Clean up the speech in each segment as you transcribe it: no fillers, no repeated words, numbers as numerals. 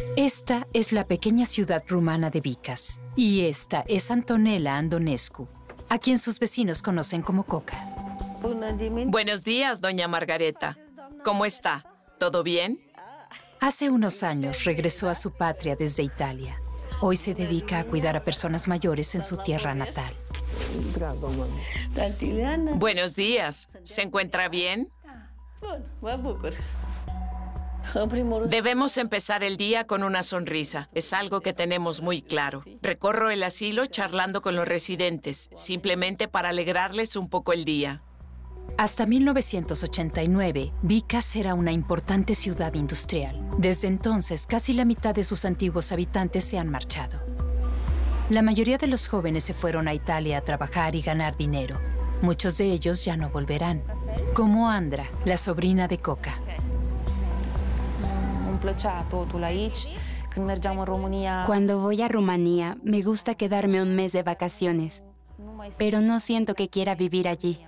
Esta es la pequeña ciudad rumana de Vicas. Y esta es Antonella Andonescu, a quien sus vecinos conocen como Coca. Buenos días, doña Margareta. ¿Cómo está? ¿Todo bien? Hace unos años regresó a su patria desde Italia. Hoy se dedica a cuidar a personas mayores en su tierra natal. Buenos días. ¿Se encuentra bien? Debemos empezar el día con una sonrisa. Es algo que tenemos muy claro. Recorro el asilo charlando con los residentes, simplemente para alegrarles un poco el día. Hasta 1989, Vicas era una importante ciudad industrial. Desde entonces, casi la mitad de sus antiguos habitantes se han marchado. La mayoría de los jóvenes se fueron a Italia a trabajar y ganar dinero. Muchos de ellos ya no volverán, como Andra, la sobrina de Coca. Cuando voy a Rumanía, me gusta quedarme un mes de vacaciones, pero no siento que quiera vivir allí.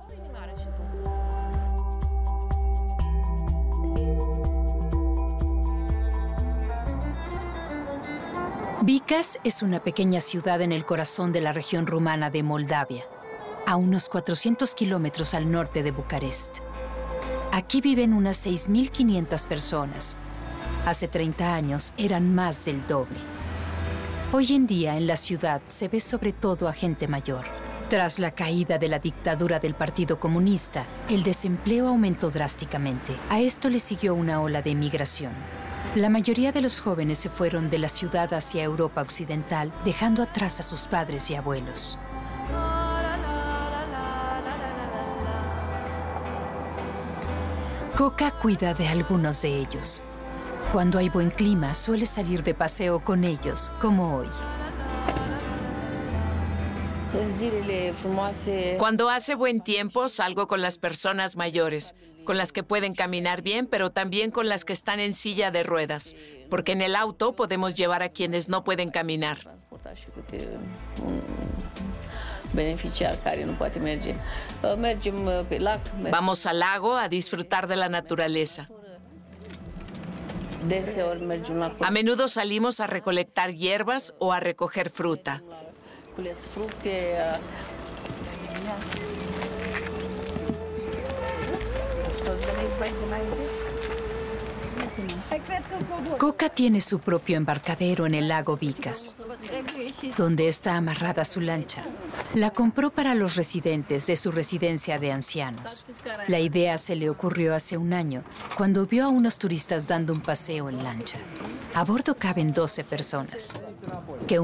Vicas es una pequeña ciudad en el corazón de la región rumana de Moldavia, a unos 400 kilómetros al norte de Bucarest. Aquí viven unas 6.500 personas. Hace 30 años eran más del doble. Hoy en día en la ciudad se ve sobre todo a gente mayor. Tras la caída de la dictadura del Partido Comunista, el desempleo aumentó drásticamente. A esto le siguió una ola de emigración. La mayoría de los jóvenes se fueron de la ciudad hacia Europa Occidental, dejando atrás a sus padres y abuelos. Coca cuida de algunos de ellos. Cuando hay buen clima, suele salir de paseo con ellos, como hoy. Cuando hace buen tiempo, salgo con las personas mayores, con las que pueden caminar bien, pero también con las que están en silla de ruedas, porque en el auto podemos llevar a quienes no pueden caminar. Vamos al lago a disfrutar de la naturaleza. A menudo salimos a recolectar hierbas o a recoger fruta. Coca tiene su propio embarcadero en el lago Vicas, donde está amarrada su lancha. La compró para los residentes de su residencia de ancianos. La idea se le ocurrió hace un año, cuando vio a unos turistas dando un paseo en lancha. A bordo caben 12 personas.